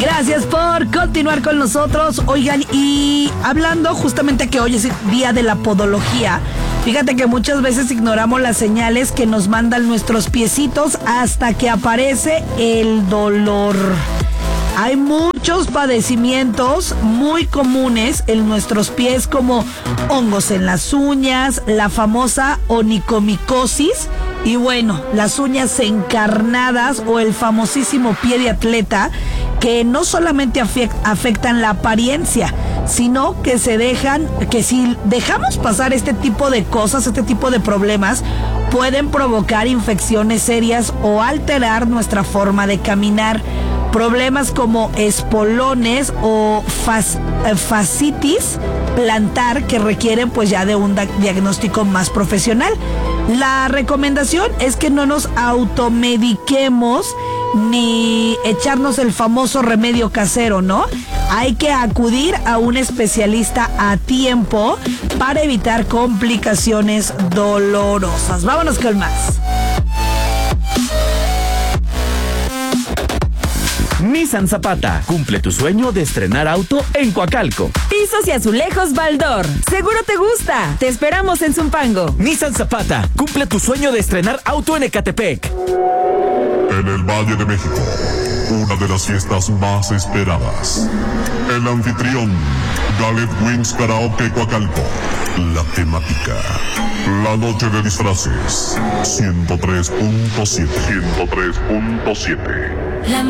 Gracias por continuar con nosotros. Oigan, y hablando justamente que hoy es el día de la podología, fíjate que muchas veces ignoramos las señales que nos mandan nuestros piecitos hasta que aparece el dolor. Hay muchos padecimientos muy comunes en nuestros pies, como hongos en las uñas, la famosa onicomicosis y bueno, las uñas encarnadas o el famosísimo pie de atleta, que no solamente afectan la apariencia, sino que que si dejamos pasar este tipo de cosas, este tipo de problemas, pueden provocar infecciones serias o alterar nuestra forma de caminar. Problemas como espolones o fascitis plantar que requieren pues ya de un diagnóstico más profesional. La recomendación es que no nos automediquemos ni echarnos el famoso remedio casero, ¿no? Hay que acudir a un especialista a tiempo para evitar complicaciones dolorosas. Vámonos con más. Nissan Zapata, cumple tu sueño de estrenar auto en Coacalco. Pisos y azulejos Baldor, seguro te gusta. Te esperamos en Zumpango. Nissan Zapata, cumple tu sueño de estrenar auto en Ecatepec. En el Valle de México, una de las fiestas más esperadas. El anfitrión, Gallet Wings Karaoke Coacalco. La temática, la noche de disfraces. 103.7. 103.7.